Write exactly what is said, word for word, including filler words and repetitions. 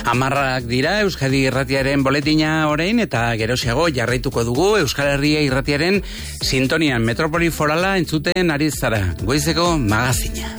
Amarrak dira Euskadi Irratiaren boletina orain eta geroxeago jarraituko dugu Euskal Herria Irratiaren sintonian Metropoli Forala entzuten ari zara. Goizeko magazina.